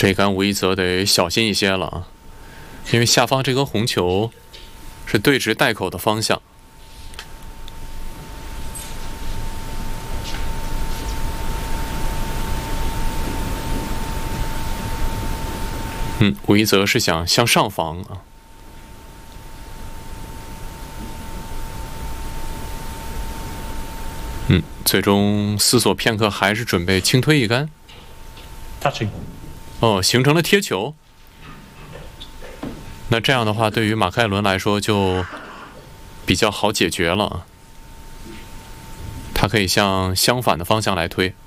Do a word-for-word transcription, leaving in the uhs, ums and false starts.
这杆武一泽得小心一些了啊，因为下方这颗红球是对直袋口的方向。嗯，武一泽是想向上防啊。嗯，最终思索片刻，还是准备轻推一杆。 touching。 哦，形成了贴球。那这样的话，对于马凯伦来说就比较好解决了。他可以向相反的方向来推。